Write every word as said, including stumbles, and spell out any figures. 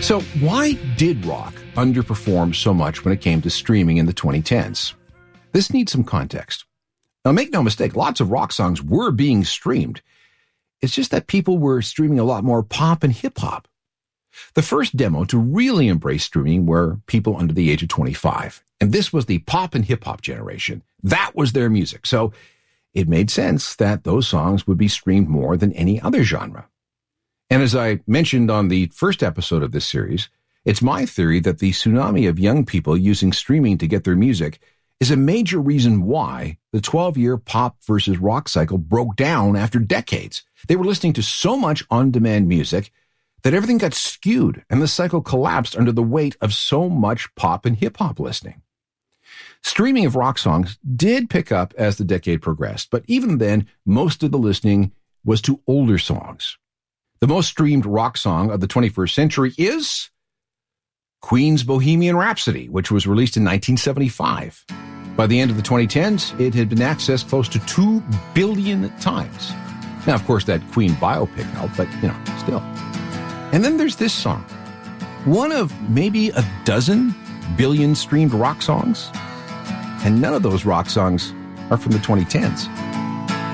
So why did rock underperform so much when it came to streaming in the twenty tens? This needs some context. Now, make no mistake, lots of rock songs were being streamed. It's just that people were streaming a lot more pop and hip-hop. The first demo to really embrace streaming were people under the age of twenty-five. And this was the pop and hip-hop generation. That was their music. So it made sense that those songs would be streamed more than any other genre. And as I mentioned on the first episode of this series, it's my theory that the tsunami of young people using streaming to get their music is a major reason why the twelve-year pop versus rock cycle broke down after decades. They were listening to so much on-demand music that everything got skewed and the cycle collapsed under the weight of so much pop and hip-hop listening. Streaming of rock songs did pick up as the decade progressed, but even then, most of the listening was to older songs. The most streamed rock song of the twenty-first century is Queen's Bohemian Rhapsody, which was released in nineteen seventy-five. By the end of the twenty tens, it had been accessed close to two billion times. Now, of course, that Queen biopic helped, but, you know, still. And then there's this song, one of maybe a dozen billion streamed rock songs. And none of those rock songs are from the twenty tens.